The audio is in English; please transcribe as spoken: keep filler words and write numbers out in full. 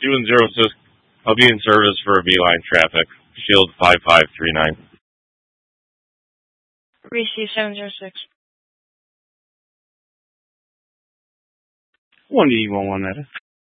Doing zero six. I'll be in service for a beeline traffic. Shield five five three nine. Receive seven zero six. one D one one, that is.